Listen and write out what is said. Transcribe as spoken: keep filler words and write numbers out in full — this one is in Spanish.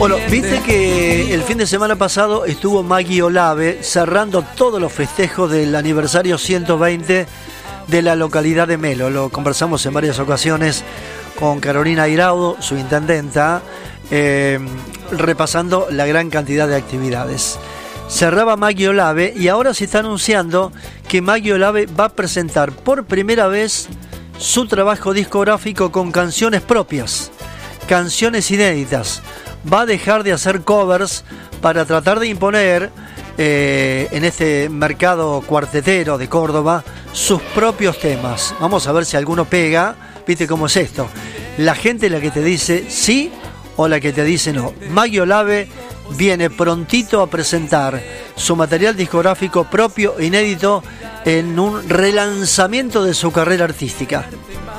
Bueno, viste que el fin de semana pasado estuvo Maggie Olave cerrando todos los festejos del aniversario ciento veinte de la localidad de Melo. Lo conversamos en varias ocasiones con Carolina Iraudo, su intendenta, eh, repasando la gran cantidad de actividades. Cerraba Maggie Olave y ahora se está anunciando que Maggie Olave va a presentar por primera vez su trabajo discográfico con canciones propias, canciones inéditas. Va a dejar de hacer covers para tratar de imponer eh, en este mercado cuartetero de Córdoba sus propios temas. Vamos a ver si alguno pega. ¿Viste cómo es esto? La gente la que te dice sí o la que te dice no. Maggie Olave viene prontito a presentar su material discográfico propio, inédito, en un relanzamiento de su carrera artística.